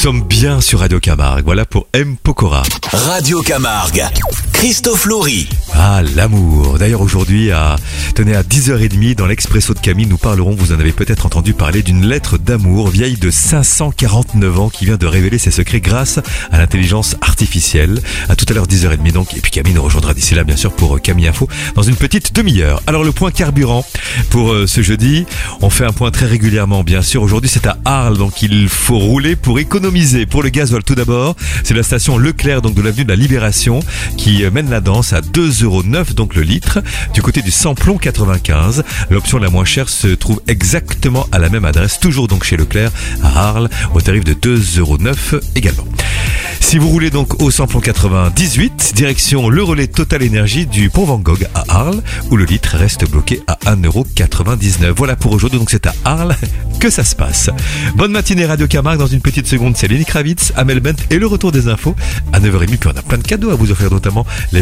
sommes bien sur Radio Camargue. Voilà pour M. Pokora. Radio Camargue, Christophe Laurie. Ah, l'amour. D'ailleurs, aujourd'hui, tenez, à 10h30, dans l'Expresso de Camille, nous parlerons, vous en avez peut-être entendu parler, d'une lettre d'amour vieille de 549 ans qui vient de révéler ses secrets grâce à l'intelligence artificielle. À tout à l'heure, 10h30 donc. Et puis Camille nous rejoindra d'ici là, bien sûr, pour Camille Info dans une petite demi-heure. Alors, le point carburant pour ce jeudi. On fait un point très régulièrement, bien sûr. Aujourd'hui, c'est à Arles, donc il faut rouler pour économiser. Pour le gasoil, tout d'abord, c'est la station Leclerc, donc de l'avenue de la Libération, qui mène la danse à 2,09 € donc le litre. Du côté du samplon 95, l'option la moins chère se trouve exactement à la même adresse, toujours donc chez Leclerc à Arles, au tarif de 2,09 € également. Si vous roulez donc au samplon 98, direction le relais Total Énergie du Pont Van Gogh à Arles, où le litre reste bloqué à 1,99 €. Voilà pour aujourd'hui, donc c'est à Arles que ça se passe. Bonne matinée Radio Camargue, dans une petite seconde, c'est Lenny Kravitz, Amel Bent et le retour des infos à 9h30. Puis on a plein de cadeaux à vous offrir, notamment les